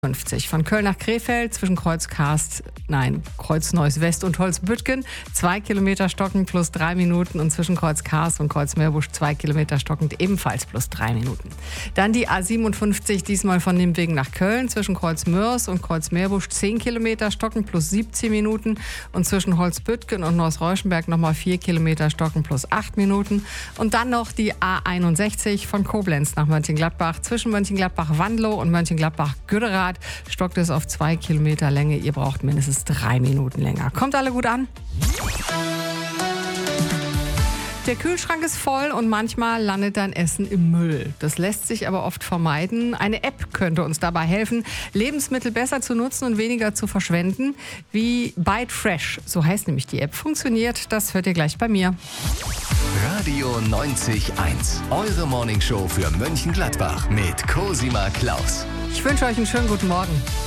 50. Von Köln nach Krefeld zwischen Kreuz Neuss West und Holzbüttgen 2 Kilometer stockend plus 3 Minuten und zwischen Kreuz Kars und Kreuz Meerbusch 2 Kilometer stockend ebenfalls plus 3 Minuten. Dann die A57, diesmal von Nimwegen nach Köln zwischen Kreuz Mörs und Kreuz Meerbusch 10 Kilometer stockend plus 17 Minuten und zwischen Holzbüttgen und Neuss-Reuschenberg nochmal 4 Kilometer stockend plus 8 Minuten. Und dann noch die A61 von Koblenz nach Mönchengladbach zwischen Mönchengladbach-Wandelow und Mönchengladbach-Güderath stockt es auf 2 Kilometer Länge. Ihr braucht mindestens 3 Minuten länger. Kommt alle gut an? Der Kühlschrank ist voll und manchmal landet dein Essen im Müll. Das lässt sich aber oft vermeiden. Eine App könnte uns dabei helfen, Lebensmittel besser zu nutzen und weniger zu verschwenden. Wie Bite Fresh, so heißt nämlich die App. Funktioniert, das hört ihr gleich bei mir. Radio 90.1, eure Morningshow für Mönchengladbach mit Cosima Klaus. Ich wünsche euch einen schönen guten Morgen.